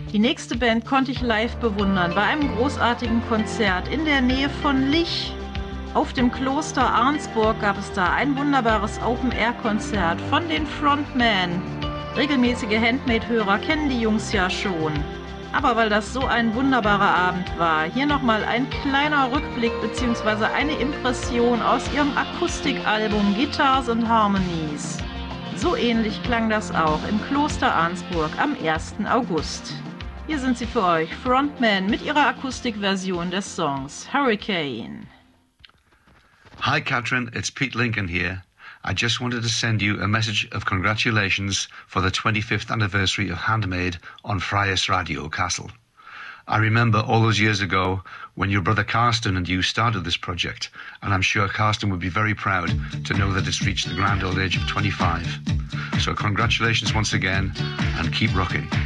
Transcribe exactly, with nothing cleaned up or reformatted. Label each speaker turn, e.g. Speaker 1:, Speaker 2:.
Speaker 1: Die nächste Band konnte ich live bewundern bei einem großartigen Konzert in der Nähe von Lich. Auf dem Kloster Arnsburg gab es da ein wunderbares Open-Air-Konzert von den Frontmen. Regelmäßige Handmade-Hörer kennen die Jungs ja schon. Aber weil das so ein wunderbarer Abend war, hier nochmal ein kleiner Rückblick bzw. eine Impression aus ihrem Akustikalbum Guitars and Harmonies. So ähnlich klang das auch im Kloster Arnsburg am ersten August. Hier sind sie für euch, Frontmen, mit ihrer Akustikversion des Songs Hurricane.
Speaker 2: Hi Katrin, it's Pete Lincoln here. I just wanted to send you a message of congratulations for the twenty-fifth anniversary of Handmade on Freies Radio Kassel. I remember all those years ago when your brother Carsten and you started this project, and I'm sure Carsten would be very proud to know that it's reached the grand old age of twenty-five. So congratulations once again, and keep rocking.